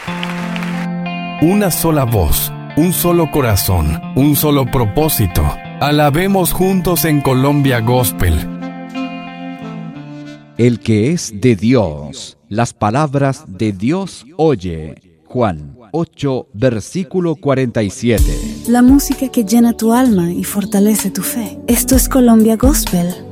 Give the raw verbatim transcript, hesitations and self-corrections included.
Una sola voz, un solo corazón, un solo propósito. Alabemos juntos en Colombia Gospel. El que es de Dios, las palabras de Dios oye. Juan ocho, versículo cuarenta y siete. La música que llena tu alma y fortalece tu fe. Esto es Colombia Gospel.